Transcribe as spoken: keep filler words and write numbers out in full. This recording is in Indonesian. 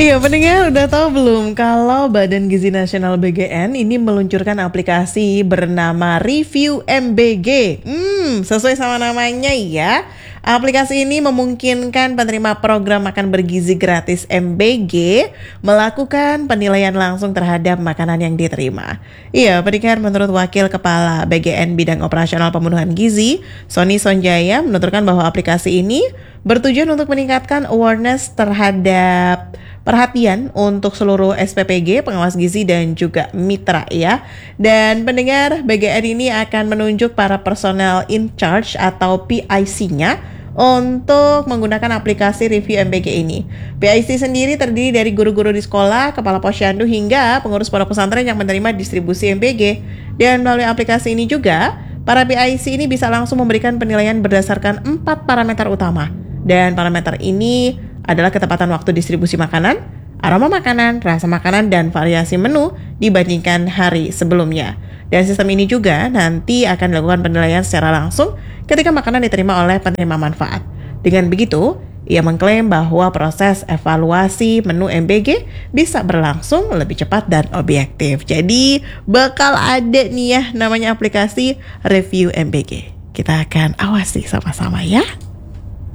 Iya, pendengar udah tahu belum kalau Badan Gizi Nasional B G N ini meluncurkan aplikasi bernama Review M B G. Hmm, sesuai sama namanya ya. Aplikasi ini memungkinkan penerima program makan bergizi gratis M B G melakukan penilaian langsung terhadap makanan yang diterima. Iya, pendengar, menurut Wakil Kepala B G N Bidang Operasional Pemenuhan Gizi, Sony Sonjaya, menuturkan bahwa aplikasi ini bertujuan untuk meningkatkan awareness terhadap perhatian untuk seluruh S P P G, pengawas gizi dan juga mitra ya. Dan pendengar, B G N ini akan menunjuk para personel in charge atau P I C-nya untuk menggunakan aplikasi Review M B G ini. P I C sendiri terdiri dari guru-guru di sekolah, kepala posyandu hingga pengurus pondok pesantren yang menerima distribusi M B G. Dan melalui aplikasi ini juga, para P I C ini bisa langsung memberikan penilaian berdasarkan empat parameter utama. Dan parameter ini adalah ketepatan waktu distribusi makanan, aroma makanan, rasa makanan, dan variasi menu dibandingkan hari sebelumnya. Dan sistem ini juga nanti akan dilakukan penilaian secara langsung ketika makanan diterima oleh penerima manfaat. Dengan begitu, ia mengklaim bahwa proses evaluasi menu M B G bisa berlangsung lebih cepat dan objektif. Jadi bakal ada nih ya namanya aplikasi Review M B G. Kita akan awasi sama-sama ya.